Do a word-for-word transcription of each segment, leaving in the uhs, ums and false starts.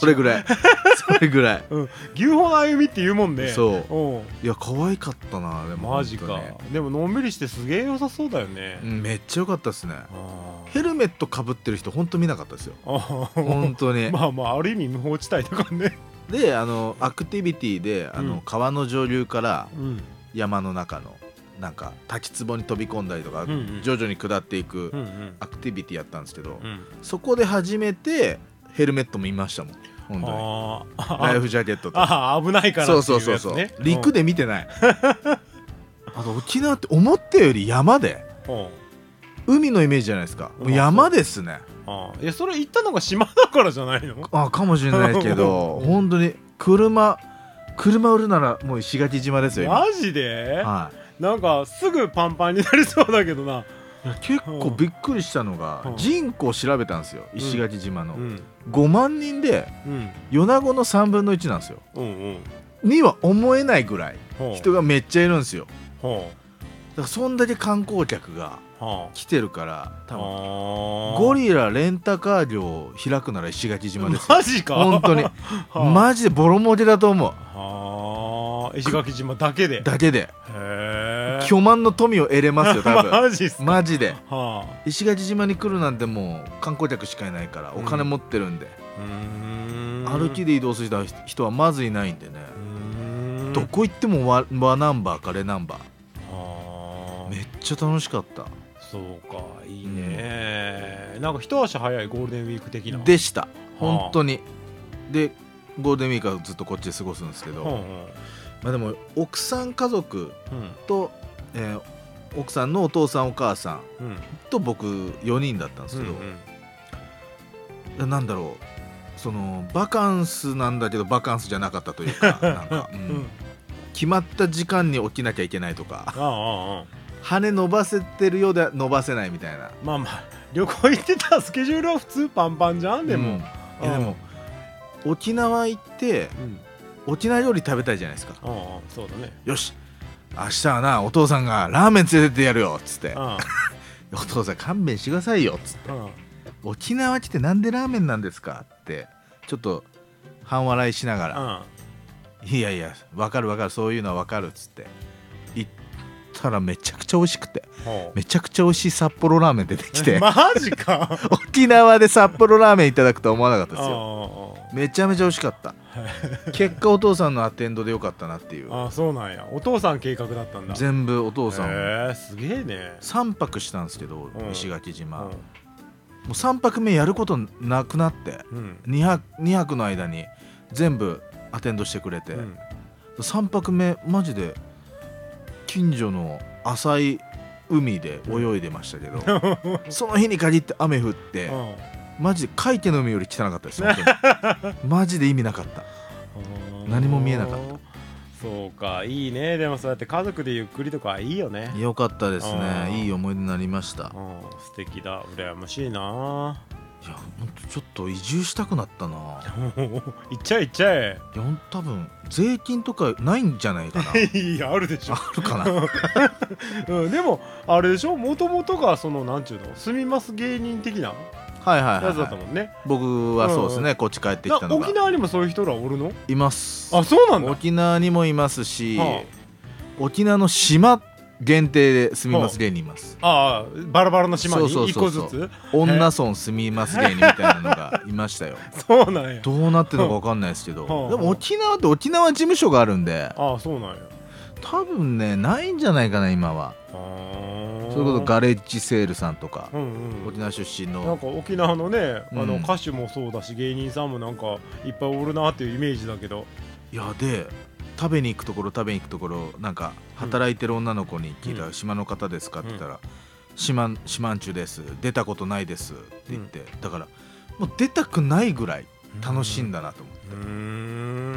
それぐらいそれぐらい、 うん、牛歩の歩みって言うもんね。 そういや可愛かったな。でもマジか。でものんびりしてすげえ良さそうだよね、 うん、めっちゃ良かったですね。ヘルメットかぶってる人ほんと見なかったですよ本当に。 まあまあある意味無法地帯だからね。 であのアクティビティであの、うん、川の上流から山の中のなんか滝壺に飛び込んだりとか、うんうん、徐々に下っていくアクティビティやったんですけど、うんうん、そこで初めてヘルメットも見ましたもん本当に。ライフジャケットとあ危ないからっていうやつね。そうそうそうそう、 陸で見てないあと沖縄って思ったより山で海のイメージじゃないですか。もう山ですね。 あいやそれ行ったのが島だからじゃないの。 あかもしれないけど本当に車車売るならもう石垣島ですよマジで、はい、なんかすぐパンパンになりそうだけどな。 いや結構びっくりしたのが、うん、人口調べたんですよ石垣島の、うん、ごまんにんで、うん、米子のさんぶんのいちなんですよ、うんうん、には思えないぐらい人がめっちゃいるんですよ。だからそんだけ観光客が来てるから多分ゴリラレンタカー業開くなら石垣島ですよ。 マジか本当にマジでボロ儲けだと思う。 は石垣島だけでだけでへ巨万の富を得れますよ多分マジっすかマジで、はあ、石垣島に来るなんてもう観光客しかいないからお金持ってるんで、うん歩きで移動する人はまずいないんでね。うんどこ行ってもワナンバーかレナンバーめっちゃ楽しかった。 そうかいいね、うん、なんか一足早いゴールデンウィーク的なでした本当に。でゴールデンウィークはずっとこっちで過ごすんですけど、うんうんまあ、でも奥さん家族と、うんえー、奥さんのお父さんお母さんと僕よにんだったんですけど、うんうん、なんだろうそのバカンスなんだけどバカンスじゃなかったというかなんか、うん、決まった時間に起きなきゃいけないとかああああ羽伸ばせてるようで伸ばせないみたいな。 まあまあ旅行行ってたスケジュールは普通パンパンじゃんでも、うん、いやでも沖縄行って、うん、沖縄料理食べたいじゃないですか。 ああそうだね。 よし明日はなお父さんがラーメン連れてってやるよっつってああお父さん勘弁してくださいよっつってああ沖縄来てなんでラーメンなんですかってちょっと半笑いしながらああいやいや分かる分かるそういうのは分かるっつって行ったらめちゃくちゃ美味しくてめちゃくちゃ美味しい札幌ラーメン出てきてマジか沖縄で札幌ラーメンいただくとは思わなかったですよ。めちゃめちゃ美味しかった結果お父さんのアテンドでよかったなっていう。 ああそうなんや。お父さん計画だったんだ。 全部お父さん。 へえすげえね。 さんぱくしたんですけど、うん、石垣島、うん、もうさんぱくめやることなくなって、うん、にはく, にはくの間に全部アテンドしてくれて、うん、さんぱくめマジで近所の浅い海で泳いでましたけど、うん、その日に限って雨降って、うんマジで海底の海より汚かったですマジで意味なかった何も見えなかった。 そうかいいね。でもそうやって家族でゆっくりとかいいよね。 よかったですね。いい思い出になりました。 素敵だ羨ましいな。 いやほんとちょっと移住したくなったな行っちゃえ行っちゃえ。 いや多分税金とかないんじゃないかないやあるでしょあるかな、 うん、でもあれでしょもともとがそのなんちゅうの住みます芸人的なはいはいはい、 やつだったもんね。 僕はそうですね、うんうん、こっち帰ってきたのが。 沖縄にもそういう人らおるの？ います。 あそうなんだ。 沖縄にもいますし、はあ、沖縄の島限定で住みます芸人います。 はあ、ああバラバラの島にいっこずつ女村住みます芸人みたいなのがいましたよそうなんや。 どうなってるのか分かんないですけど、はあ、でも沖縄って沖縄事務所があるんで、 ああそうなんや。 多分ねないんじゃないかな今は。それこそガレッジセールさんとか、うんうん、沖縄出身のなんか沖縄のねあの歌手もそうだし、うん、芸人さんもなんかいっぱいおるなっていうイメージだけど。 いやで食べに行くところ食べに行くところなんか働いてる女の子に聞いたら、うん、島の方ですかって言ったら、うん、島島んちゅです出たことないですって言って、うん、だからもう出たくないぐらい楽しいんだなと思って、うん、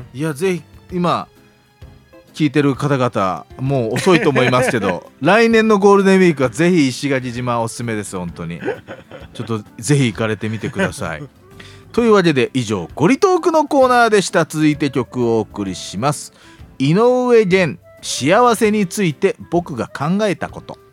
いやぜひ今聞いてる方々もう遅いと思いますけど来年のゴールデンウィークはぜひ石垣島おすすめです本当にちょっとぜひ行かれてみてくださいというわけで以上ゴリトークのコーナーでした。続いて曲をお送りします。井上源幸せについて僕が考えたこと。